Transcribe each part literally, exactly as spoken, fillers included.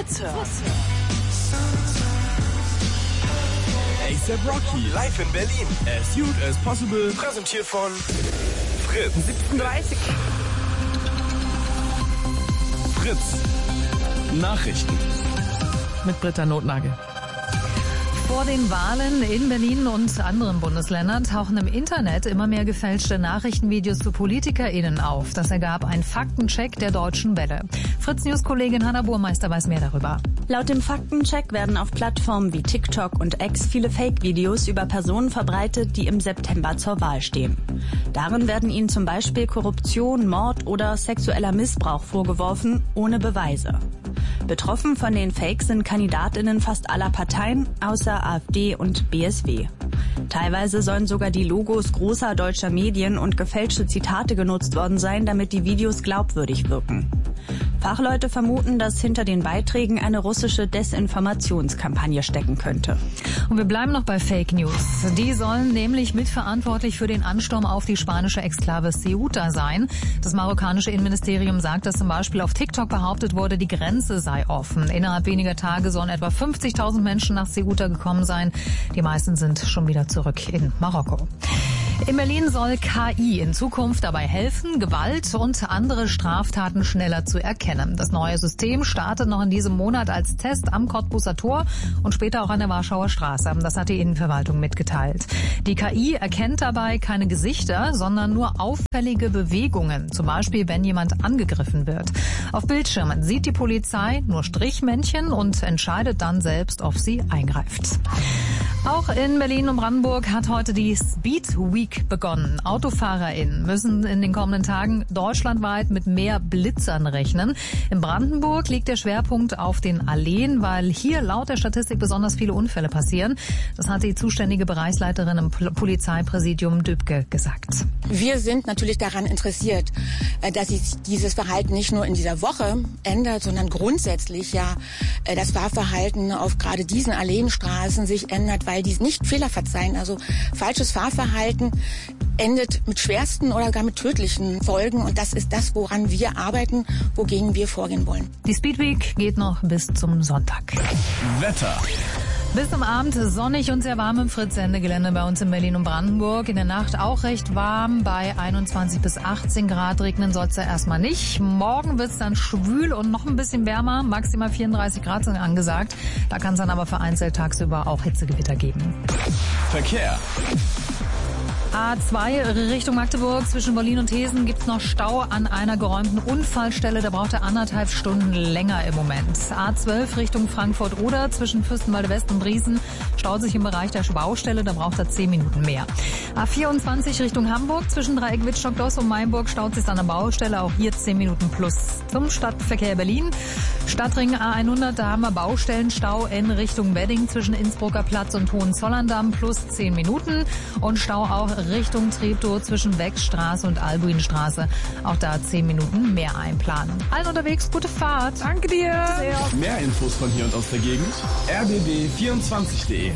Fritz hören. A$AP Rocky live in Berlin. As Youth as Possible. Präsentiert von Fritz. siebzehn Uhr dreißig. Fritz. Nachrichten. Mit Britta Notnagel. Vor den Wahlen in Berlin und anderen Bundesländern tauchen im Internet immer mehr gefälschte Nachrichtenvideos zu PolitikerInnen auf. Das ergab ein Faktencheck der Deutschen Welle. Fritz-News-Kollegin Hanna Burmeister weiß mehr darüber. Laut dem Faktencheck werden auf Plattformen wie TikTok und X viele Fake-Videos über Personen verbreitet, die im September zur Wahl stehen. Darin werden ihnen zum Beispiel Korruption, Mord oder sexueller Missbrauch vorgeworfen, ohne Beweise. Betroffen von den Fakes sind KandidatInnen fast aller Parteien, außer AfD und B S W. Teilweise sollen sogar die Logos großer deutscher Medien und gefälschte Zitate genutzt worden sein, damit die Videos glaubwürdig wirken. Fachleute vermuten, dass hinter den Beiträgen eine russische Desinformationskampagne stecken könnte. Und wir bleiben noch bei Fake News. Die sollen nämlich mitverantwortlich für den Ansturm auf die spanische Exklave Ceuta sein. Das marokkanische Innenministerium sagt, dass zum Beispiel auf TikTok behauptet wurde, die Grenze sei offen. Innerhalb weniger Tage sollen etwa fünfzigtausend Menschen nach Ceuta gekommen sein. Die meisten sind schon wieder zurück in Marokko. In Berlin soll K I in Zukunft dabei helfen, Gewalt und andere Straftaten schneller zu erkennen. Das neue System startet noch in diesem Monat als Test am Cottbuser Tor und später auch an der Warschauer Straße. Das hat die Innenverwaltung mitgeteilt. Die K I erkennt dabei keine Gesichter, sondern nur auffällige Bewegungen. Zum Beispiel, wenn jemand angegriffen wird. Auf Bildschirmen sieht die Polizei nur Strichmännchen und entscheidet dann selbst, ob sie eingreift. Auch in Berlin und Brandenburg hat heute die Speed Week begonnen. AutofahrerInnen müssen in den kommenden Tagen deutschlandweit mit mehr Blitzern rechnen. In Brandenburg liegt der Schwerpunkt auf den Alleen, weil hier laut der Statistik besonders viele Unfälle passieren. Das hat die zuständige Bereichsleiterin im Polizeipräsidium Dübke gesagt. Wir sind natürlich daran interessiert, dass sich dieses Verhalten nicht nur in dieser Woche ändert, sondern grundsätzlich ja das Fahrverhalten auf gerade diesen Alleenstraßen sich ändert, weil die nicht Fehler verzeihen. Also falsches Fahrverhalten endet mit schwersten oder gar mit tödlichen Folgen. Und das ist das, woran wir arbeiten, wogegen wir vorgehen wollen. Die Speedweek geht noch bis zum Sonntag. Wetter. Bis zum Abend sonnig und sehr warm im Fritz-Sendegelände bei uns in Berlin und Brandenburg. In der Nacht auch recht warm, bei einundzwanzig bis achtzehn Grad. Regnen soll es ja erstmal nicht. Morgen wird es dann schwül und noch ein bisschen wärmer. Maximal vierunddreißig Grad sind angesagt. Da kann es dann aber vereinzelt tagsüber auch Hitzegewitter geben. Verkehr. A zwei Richtung Magdeburg zwischen Berlin und Hesen gibt's noch Stau an einer geräumten Unfallstelle. Da braucht er anderthalb Stunden länger im Moment. A zwölf Richtung Frankfurt-Oder zwischen Fürstenwalde West und Briesen staut sich im Bereich der Baustelle. Da braucht er zehn Minuten mehr. A vierundzwanzig Richtung Hamburg zwischen Dreieck Wittstock-Doss und Mainburg staut sich an der Baustelle. Auch hier zehn Minuten plus. Zum Stadtverkehr Berlin. Stadtring A hundert, da haben wir Baustellenstau in Richtung Wedding zwischen Innsbrucker Platz und Hohenzollern-Damm plus zehn Minuten. Und Stau auch Richtung Treptow zwischen Wechstraße und Albuinstraße. Auch da zehn Minuten mehr einplanen. Allen unterwegs, gute Fahrt. Danke dir. Sehr. Mehr Infos von hier und aus der Gegend. r b b vierundzwanzig punkt de.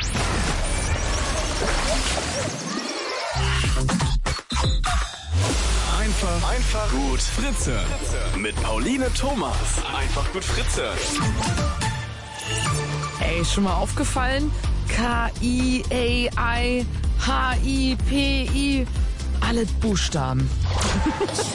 Einfach, einfach gut Fritze. Mit Pauline Thomas. Einfach gut Fritze. Ey, schon mal aufgefallen? K I A I H I P I. Alle Buchstaben.